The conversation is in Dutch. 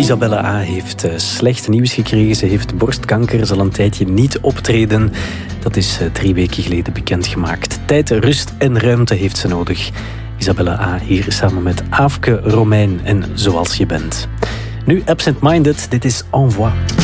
Isabelle A. heeft slecht nieuws gekregen. Ze heeft borstkanker, zal een tijdje niet optreden. Dat is 3 weken geleden bekendgemaakt. Tijd, rust en ruimte heeft ze nodig. Isabelle A. hier samen met Aafke Romein en Zoals je bent. Nu Absent Minded, dit is Envoi.